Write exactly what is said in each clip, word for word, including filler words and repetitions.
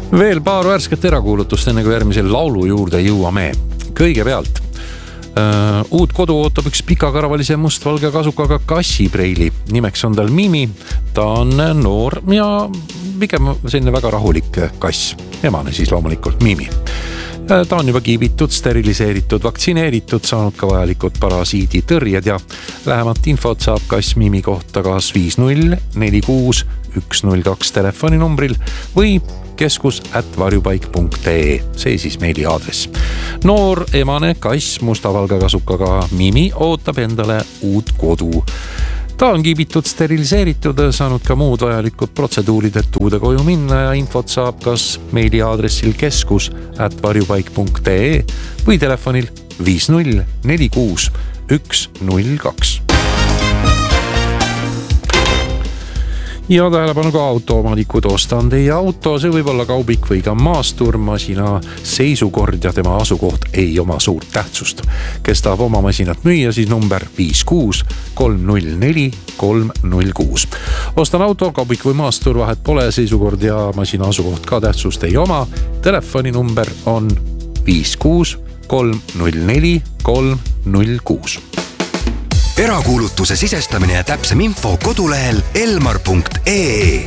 Veel paar värsket erakuulutust enne kui järgmise laulu juurde jõuame. Kõigepealt uh, uut kodu ootab üks pikakaravalise mustvalge kasukaga kassipreili. Nimeks on tal Mimi. Ta on noor ja pigem selline väga rahulik kass. Emane siis loomulikult Mimi. Ta on juba kiibitud, steriliseeritud, vaktsineeritud, saanud ka vajalikud parasiidi tõrjed ja lähemat infot saab kass Mimi kohta kas viis null neli kuus üks null kaks telefoninumbril või keskus at varjupaik punkt ee. See siis meili aadress. Noor emane kass mustavalga kasukaga Mimi ootab endale uut kodu. Ta on kiibitud, steriliseeritud, saanud ka muud vajalikud protseduurid, et uude koju minna ja infot saab kas meili aadressil keskus at varjupaik punkt ee või telefonil viis null neli kuus üks null kaks. Ja tähelepanu ka autoomanikud, ostan teie auto, see võib olla kaubik või ka maastur, masina seisukord ja tema asukoht ei oma suurt tähtsust. Kes tahab oma masinat müüa, siis number viis kuus kolm null neli kolm null kuus. Ostan auto, kaubik või maastur, vahet pole, seisukord ja masina asukoht ka tähtsust ei oma. Telefoni number on viis kuus kolm null neli kolm null kuus. Erakuulutuse sisestamine ja täpsem info kodulehel elmar punkt ee.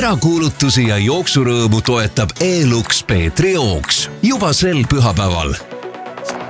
Erakuulutusi ja jooksurõõmu toetab E-Lux Peetri jooks juba sel pühapäeval.